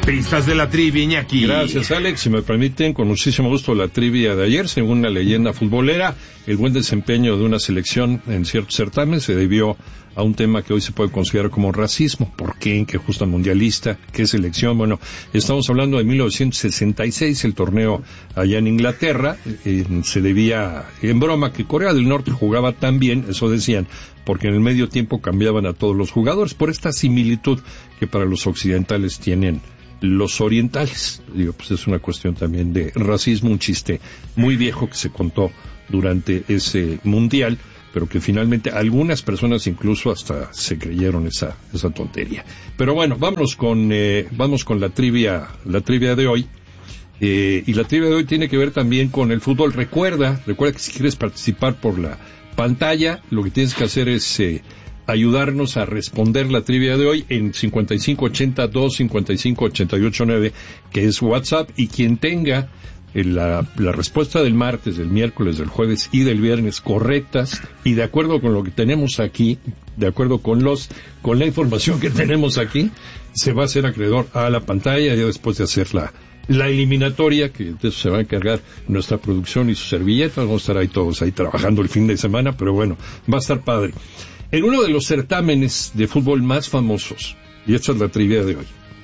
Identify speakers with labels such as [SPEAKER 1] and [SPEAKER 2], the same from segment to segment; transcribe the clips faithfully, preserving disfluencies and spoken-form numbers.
[SPEAKER 1] Pistas de la trivia, Iñaki.
[SPEAKER 2] Gracias, Alex. Si me permiten, con muchísimo gusto la trivia de ayer. Según una leyenda futbolera, el buen desempeño de una selección en cierto certamen se debió a un tema que hoy se puede considerar como racismo. ¿Por qué? ¿Qué justa mundialista? ¿Qué selección? Bueno, estamos hablando de mil novecientos sesenta y seis, el torneo allá en Inglaterra. Eh, se debía, en broma, que Corea del Norte jugaba tan bien, eso decían, porque en el medio tiempo cambiaban a todos los jugadores, por esta similitud que para los occidentales tienen los orientales. Digo, pues es una cuestión también de racismo, un chiste muy viejo que se contó durante ese mundial, pero que finalmente algunas personas incluso hasta se creyeron esa esa tontería. Pero bueno, vamos con eh, vamos con la trivia la trivia de hoy. Eh, y la trivia de hoy tiene que ver también con el fútbol. Recuerda, recuerda que si quieres participar por la pantalla, lo que tienes que hacer es eh, ayudarnos a responder la trivia de hoy en cincuenta y cinco ochenta dos cincuenta y cinco ochenta y ocho nueve, que es WhatsApp, y quien tenga eh, la, la respuesta del martes, del miércoles, del jueves y del viernes correctas, y de acuerdo con lo que tenemos aquí, de acuerdo con los con la información que tenemos aquí, se va a hacer acreedor a la pantalla ya después de hacer la la eliminatoria, que de eso se va a encargar nuestra producción y sus servilletas. Vamos a estar ahí todos ahí trabajando el fin de semana, pero bueno, va a estar padre. En uno de los certámenes de fútbol más famosos, y esta es la trivia de hoy,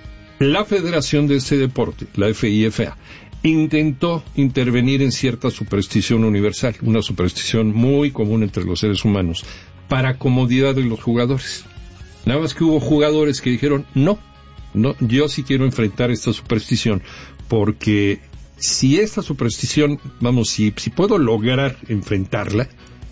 [SPEAKER 2] la federación de este deporte, la FIFA, intentó intervenir en cierta superstición universal, una superstición muy común entre los seres humanos, para comodidad de los jugadores. Nada más que hubo jugadores que dijeron, no, no, yo sí quiero enfrentar esta superstición, porque si esta superstición, vamos, si, si puedo lograr enfrentarla,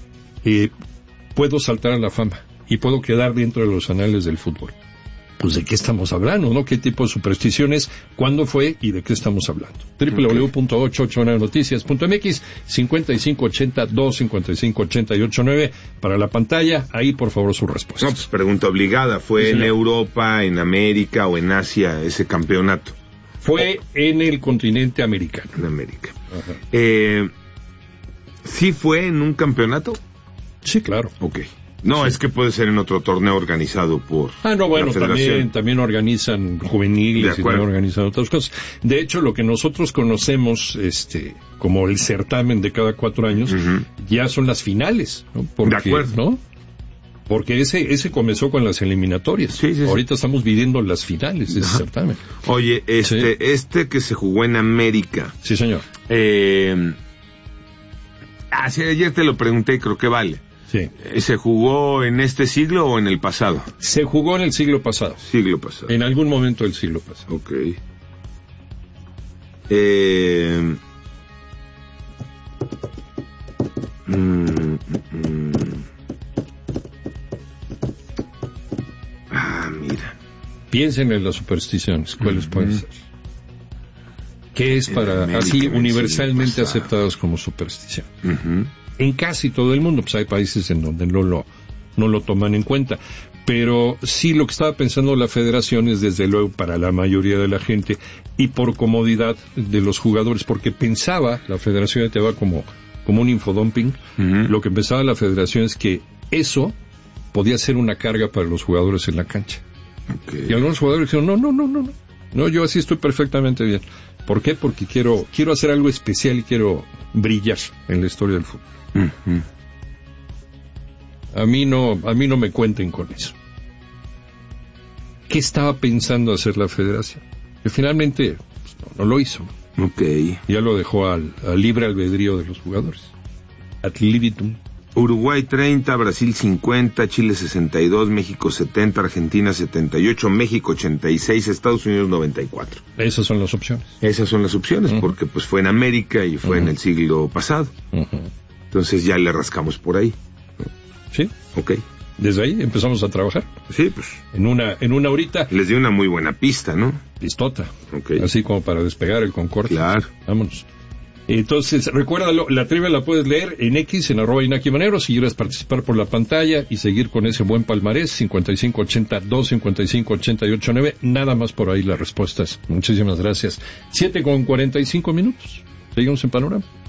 [SPEAKER 2] eh, puedo saltar a la fama y puedo quedar dentro de los anales del fútbol. Pues ¿de qué estamos hablando, no? ¿Qué tipo de supersticiones? ¿Cuándo fue? ¿Y de qué estamos hablando? doble u doble u doble u punto ochocientos ochenta y nueve noticias punto m x, cincuenta y cinco ochenta dos cincuenta y cinco ochenta y ocho nueve para la pantalla. Ahí, por favor, su respuesta.
[SPEAKER 1] No, pues pregunta obligada. ¿Fue sí, en Europa, en América o en Asia ese campeonato?
[SPEAKER 2] Fue oh. en el continente americano.
[SPEAKER 1] En América. Ajá. Eh, ¿Sí fue en un campeonato?
[SPEAKER 2] Sí, claro.
[SPEAKER 1] Ok. No, sí. Es que puede ser en otro torneo organizado por
[SPEAKER 2] Ah, no, bueno, también, también organizan juveniles y también organizan otras cosas. De hecho, lo que nosotros conocemos este como el certamen de cada cuatro años, uh-huh. ya son las finales, ¿no? Porque,
[SPEAKER 1] de acuerdo.
[SPEAKER 2] ¿no? Porque ese ese comenzó con las eliminatorias. Sí, sí, Ahorita sí. estamos viviendo las finales de ese uh-huh. certamen.
[SPEAKER 1] Oye, este sí. este que se jugó en América.
[SPEAKER 2] Sí, señor.
[SPEAKER 1] Eh, ah, sí, ayer te lo pregunté y creo que vale.
[SPEAKER 2] Sí.
[SPEAKER 1] ¿Se jugó en este siglo o en el pasado?
[SPEAKER 2] Se jugó en el siglo pasado.
[SPEAKER 1] Siglo pasado.
[SPEAKER 2] En algún momento del siglo pasado.
[SPEAKER 1] Ok. Eh... Mm, mm. Ah, mira.
[SPEAKER 2] Piensen en las supersticiones. ¿Cuáles uh-huh. pueden ser? ¿Qué es para así universalmente aceptadas como superstición?
[SPEAKER 1] Uh-huh.
[SPEAKER 2] En casi todo el mundo, pues hay países en donde no lo, no lo toman en cuenta. Pero sí, lo que estaba pensando la federación es, desde luego, para la mayoría de la gente y por comodidad de los jugadores, porque pensaba la federación, te va como, como un infodumping, uh-huh. lo que pensaba la federación es que eso podía ser una carga para los jugadores en la cancha.
[SPEAKER 1] Okay.
[SPEAKER 2] Y algunos jugadores dijeron, no, no, no, no, no, no, yo así estoy perfectamente bien. ¿Por qué? Porque quiero, quiero hacer algo especial y quiero brillar en la historia del fútbol.
[SPEAKER 1] Uh-huh.
[SPEAKER 2] A mí no, a mí no me cuenten con eso. ¿Qué estaba pensando hacer la federación? Que finalmente pues, no, no lo hizo.
[SPEAKER 1] Okay.
[SPEAKER 2] Ya lo dejó al, al libre albedrío de los jugadores. Ad libitum.
[SPEAKER 1] Uruguay treinta, Brasil cincuenta, Chile sesenta y dos, México setenta, Argentina setenta y ocho, México ochenta y seis, Estados Unidos noventa y cuatro.
[SPEAKER 2] Esas son las opciones.
[SPEAKER 1] Esas son las opciones, uh-huh. porque pues fue en América y fue uh-huh. en el siglo pasado.
[SPEAKER 2] Uh-huh.
[SPEAKER 1] Entonces ya le rascamos por ahí.
[SPEAKER 2] Sí.
[SPEAKER 1] Ok.
[SPEAKER 2] Desde ahí empezamos a trabajar.
[SPEAKER 1] Sí, pues.
[SPEAKER 2] En una, en una horita.
[SPEAKER 1] Les di una muy buena pista, ¿no?
[SPEAKER 2] Pistota.
[SPEAKER 1] Ok.
[SPEAKER 2] Así como para despegar el Concorde.
[SPEAKER 1] Claro.
[SPEAKER 2] Vámonos. Entonces, recuérdalo, la trivia la puedes leer en X, en arroba Inaki Manero, si quieres participar por la pantalla y seguir con ese buen palmarés, cincuenta y cinco ochenta dos cincuenta y cinco ochenta y ocho nueve, nada más por ahí las respuestas. Muchísimas gracias. siete con cuarenta y cinco minutos. Seguimos en Panorama.